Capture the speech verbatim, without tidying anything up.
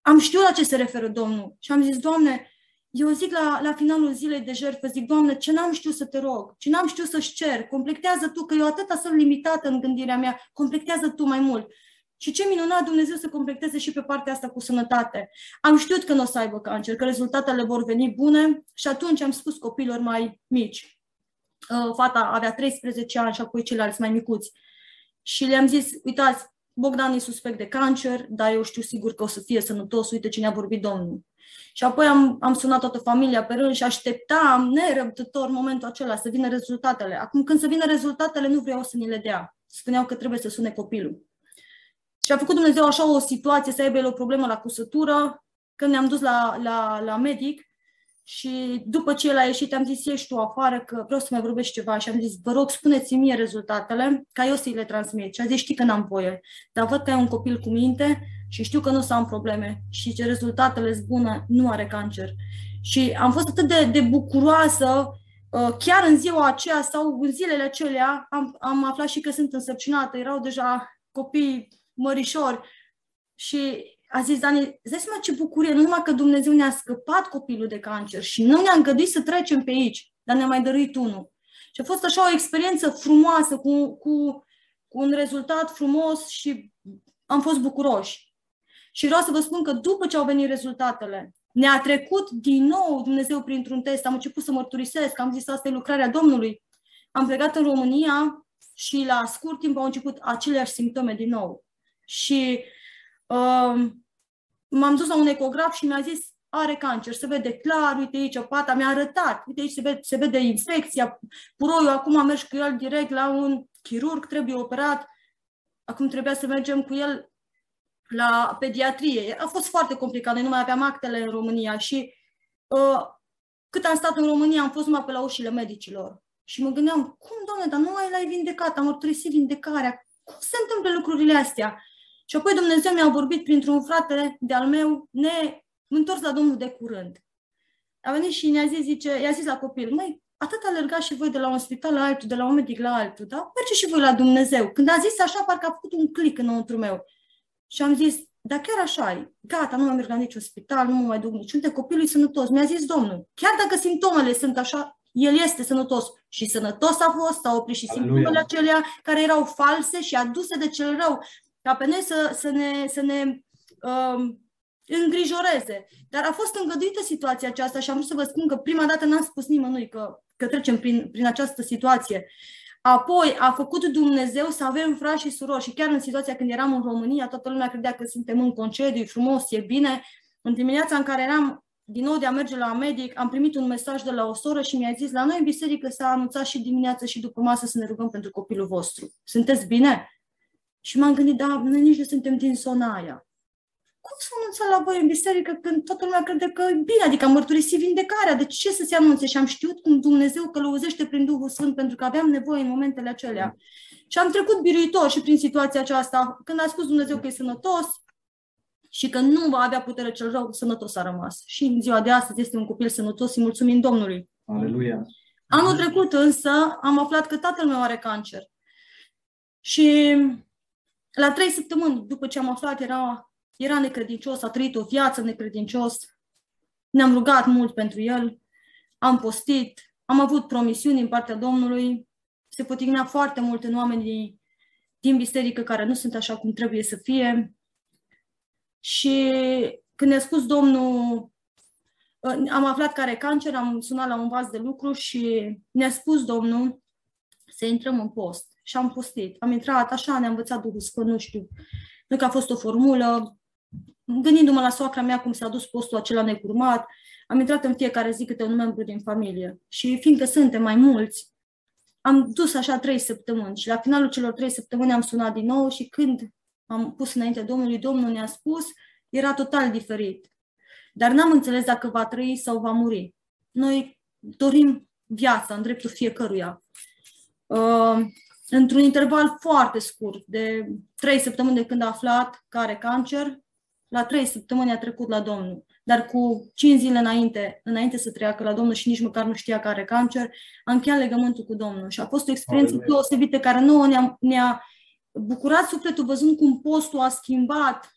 am știut la ce se referă Domnul și am zis, Doamne, eu zic la, la finalul zilei de jertfă, zic, Doamne, ce n-am știut să te rog, ce n-am știut să-și cer, completează Tu, că eu atâta sunt limitată în gândirea mea, completează Tu mai mult. Și ce minunat Dumnezeu să completeze și pe partea asta cu sănătate. Am știut că nu o să aibă cancer, că rezultatele vor veni bune și atunci am spus copiilor mai mici. Fata avea treisprezece ani și apoi ceilalți mai micuți. Și le-am zis, uitați, Bogdan e suspect de cancer, dar eu știu sigur că o să fie sănătos, uite ce ne-a vorbit Domnul. Și apoi am, am sunat toată familia pe rând și așteptam nerăbdător momentul acela să vină rezultatele. Acum când să vină rezultatele nu vreau să ni le dea. Spuneau că trebuie să sune copilul. Și a făcut Dumnezeu așa o situație să aibă el o problemă la cusătură, când ne-am dus la, la, la medic și după ce el a ieșit am zis, ieși tu afară că vreau să mai vorbești ceva și am zis, vă rog, spuneți-mi mie rezultatele ca eu să-i le transmit. Și a zis, știi că n-am voie, dar văd că ai un copil cu minte și știu că nu o să am probleme și ce rezultatele sunt bune, nu are cancer. Și am fost atât de, de bucuroasă, chiar în ziua aceea sau în zilele acelea am, am aflat și că sunt însărcinată, erau deja copii mărișori și a zis Dani, îți dai seama ce bucurie, nu numai că Dumnezeu ne-a scăpat copilul de cancer și nu ne-a îngăduit să trecem pe aici, dar ne-a mai dăruit unul. Și a fost așa o experiență frumoasă, cu, cu, cu un rezultat frumos și am fost bucuroși. Și vreau să vă spun că după ce au venit rezultatele, ne-a trecut din nou Dumnezeu printr-un test, am început să mărturisesc, am zis asta e lucrarea Domnului. Am plecat în România și la scurt timp au început aceleași simptome din nou. Și uh, m-am dus la un ecograf și mi-a zis, are cancer, se vede clar, uite aici, pata mi-a arătat, uite aici se vede, se vede infecția, puroiul, acum mergi cu el direct la un chirurg, trebuie operat, acum trebuia să mergem cu el la pediatrie. A fost foarte complicat, noi nu mai aveam actele în România și uh, cât am stat în România am fost numai pe la ușile medicilor. Și mă gândeam, cum, Doamne, dar nu mai l-ai vindecat, am mărturisit vindecarea, cum se întâmplă lucrurile astea? Și apoi Dumnezeu mi-a vorbit printr-un frate de-al meu, ne întors la Domnul de curând. A venit și ne-a zis, zice, i-a zis la copil, măi, atât alergați și voi de la un spital la altul, de la un medic la altul, da? Mergeți și voi la Dumnezeu. Când a zis așa, parcă a făcut un click înăuntru meu. Și am zis, dar chiar așa e, gata, nu mai merg la niciun spital, nu mă mai duc niciunde, copilul e sănătos. Mi-a zis Domnul, chiar dacă simptomele sunt așa, el este sănătos. Și sănătos a fost, a oprit și Aleluia. Simptomele acelea care erau false și aduse de cel rău, ca pe noi să, să ne, să ne um, îngrijoreze. Dar a fost îngăduită situația aceasta și am vrut să vă spun că prima dată n-am spus nimănui că, că trecem prin, prin această situație. Apoi a făcut Dumnezeu să avem frați și surori și chiar în situația când eram în România, toată lumea credea că suntem în concediu, e frumos, e bine. În dimineața în care eram din nou de a merge la medic, am primit un mesaj de la o soră și mi-a zis, la noi în biserică s-a anunțat și dimineața și după masă să ne rugăm pentru copilul vostru. Sunteți bine? Și m-am gândit, da, noi nici nu suntem din zona aia. Cum s-a anunțat la voi în biserică când toată lumea crede că e bine, adică am mărturisit vindecarea, de ce să se anunțe? Și am știut cum Dumnezeu călăuzește prin Duhul Sfânt pentru că aveam nevoie în momentele acelea. Și am trecut biruitor și prin situația aceasta. Când a spus Dumnezeu că e sănătos și că nu va avea putere cel rău, sănătos a rămas. Și în ziua de astăzi este un copil sănătos, îi mulțumim Domnului. Aleluia. Anul trecut însă am aflat că tatăl meu are cancer. Și la trei săptămâni după ce am aflat, era, era necredincios, a trăit o viață necredincios. Ne-am rugat mult pentru el, am postit, am avut promisiuni din partea Domnului, se potignea foarte mult în oamenii din biserică care nu sunt așa cum trebuie să fie. Și când ne-a spus Domnul, am aflat că are cancer, am sunat la un vas de lucru și ne-a spus Domnul să intrăm în post. Și am postit. Am intrat așa, ne-a învățat Duhul Sfânt, nu știu, nu că a fost o formulă. Gândindu-mă la soacra mea cum s-a dus postul acela necurmat, am intrat în fiecare zi câte un membru din familie. Și fiindcă suntem mai mulți, am dus așa trei săptămâni. Și la finalul celor trei săptămâni am sunat din nou și când am pus înainte Domnului, Domnul ne-a spus, era total diferit. Dar n-am înțeles dacă va trăi sau va muri. Noi dorim viața în dreptul fiecăruia. Uh, într-un interval foarte scurt, de trei săptămâni de când a aflat că are cancer, la trei săptămâni a trecut la Domnul. Dar cu cinci zile înainte, înainte să treacă la Domnul și nici măcar nu știa că are cancer, a încheiat legământul cu Domnul. Și a fost o experiență Aleluia. Deosebită care nouă ne-a, ne-a bucurat sufletul văzând cum postul a schimbat